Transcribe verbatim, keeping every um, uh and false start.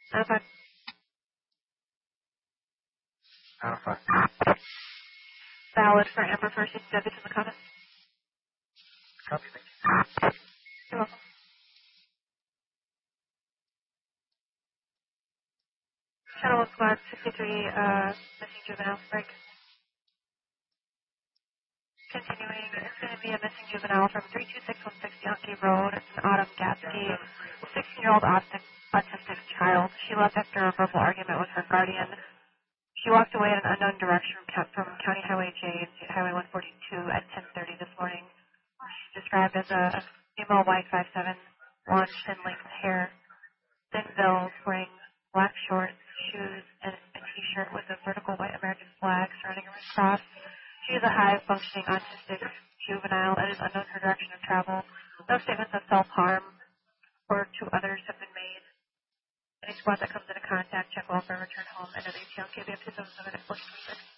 Okay. Alpha. Valid for Amber First Deputy in the comments. Copy. Thank you. You're welcome. Channel one Squad sixty-three, uh, missing juvenile break. Continuing, it's going to be a missing juvenile from three two six one six Yankee Road. It's an Autumn Gatsky, a sixteen-year-old autistic, autistic child. She left after a verbal argument with her guardian. She walked away in an unknown direction from County Highway J and Highway one forty-two at ten thirty this morning. She's described as a female white five seven, blonde, thin-length hair, thin veils, wearing black shorts, shoes, and a T-shirt with a vertical white American flag surrounding her cross. She is a high-functioning autistic juvenile. It is unknown her direction of travel. No statements of self-harm or to others have been made. Any squad that comes into contact, check welfare, return home, and at A T L K B F two seven seven at four twenty-six.